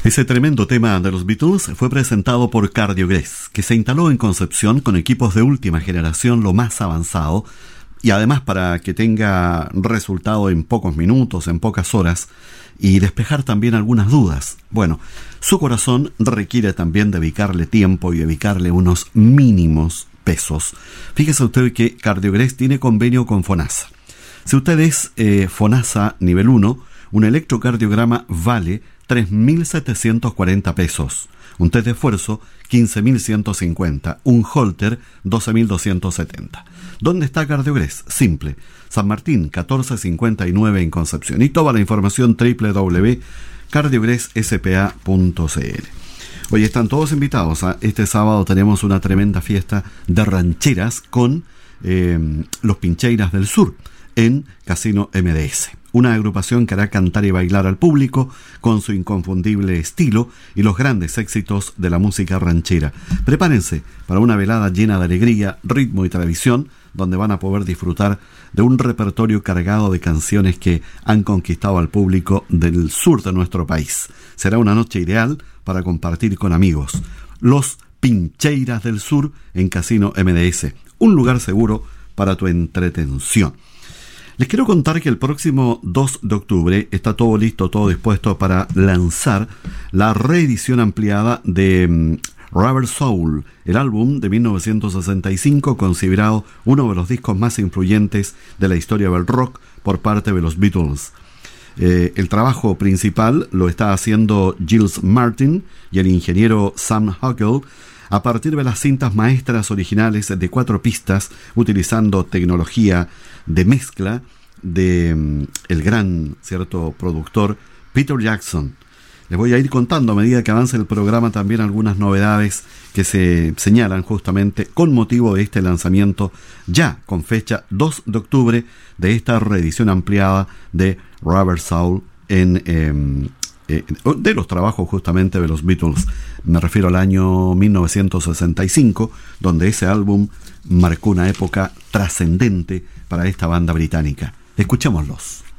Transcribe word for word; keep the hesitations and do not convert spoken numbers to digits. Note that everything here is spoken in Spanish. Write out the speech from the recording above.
Ese tremendo tema de los Beatles fue presentado por Cardiogrés, que se instaló en Concepción con equipos de última generación, lo más avanzado, y además para que tenga resultado en pocos minutos, en pocas horas, y despejar también algunas dudas. Bueno, su corazón requiere también dedicarle tiempo y dedicarle unos mínimos pesos. Fíjese usted que Cardiogrés tiene convenio con FONASA. Si usted es eh, FONASA nivel uno, un electrocardiograma vale tres mil setecientos cuarenta pesos, un test de esfuerzo quince mil ciento cincuenta, un holter doce mil doscientos setenta. ¿Dónde está Cardiogrés? Simple, San Martín catorce cincuenta y nueve en Concepción. Y toda la información doble u doble u doble u punto cardiogres s p a punto c l. Hoy están todos invitados. ¿eh? Este sábado tenemos una tremenda fiesta de rancheras con eh, los Pincheiras del Sur en Casino M D S. Una agrupación que hará cantar y bailar al público con su inconfundible estilo y los grandes éxitos de la música ranchera. Prepárense para una velada llena de alegría, ritmo y tradición, donde van a poder disfrutar de un repertorio cargado de canciones que han conquistado al público del sur de nuestro país. Será una noche ideal para compartir con amigos. Los Pincheiras del Sur en Casino M D S, un lugar seguro para tu entretención. Les quiero contar que el próximo dos de octubre está todo listo, todo dispuesto para lanzar la reedición ampliada de um, Rubber Soul, el álbum de mil novecientos sesenta y cinco, considerado uno de los discos más influyentes de la historia del rock por parte de los Beatles. Eh, el trabajo principal lo está haciendo Giles Martin y el ingeniero Sam Huckle, a partir de las cintas maestras originales de cuatro pistas, utilizando tecnología de mezcla de um, el gran cierto productor Peter Jackson. Les voy a ir contando a medida que avance el programa también algunas novedades que se señalan justamente con motivo de este lanzamiento ya con fecha dos de octubre de esta reedición ampliada de Rubber Soul en eh, eh, de los trabajos justamente de los Beatles. Me refiero al año mil novecientos sesenta y cinco, donde ese álbum marcó una época trascendente para esta banda británica. Escuchémoslos.